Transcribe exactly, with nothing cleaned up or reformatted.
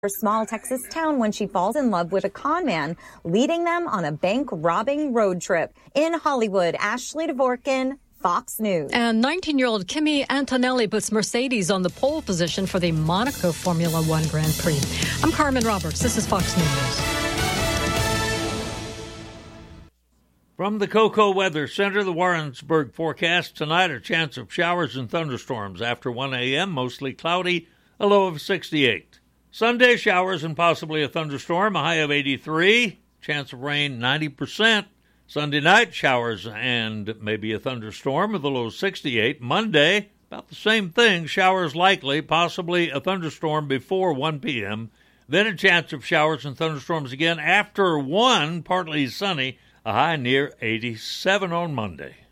her small Texas town when she falls in love with a con man, leading them on a bank robbing road trip. In Hollywood, Ashley Dvorkin, Fox News. And nineteen-year-old Kimi Antonelli puts Mercedes on the pole position for the Monaco Formula One Grand Prix. I'm Carmen Roberts. This is Fox News. From the Cocoa Weather Center, the Warrensburg forecast tonight, a chance of showers and thunderstorms after one a.m., mostly cloudy, a low of sixty-eight. Sunday, showers and possibly a thunderstorm, a high of eighty-three, chance of rain ninety percent. Sunday night, showers and maybe a thunderstorm with a low of sixty-eight. Monday, about the same thing, showers likely, possibly a thunderstorm before one p.m., then a chance of showers and thunderstorms again after one, partly sunny, a high near eighty-seven on Monday.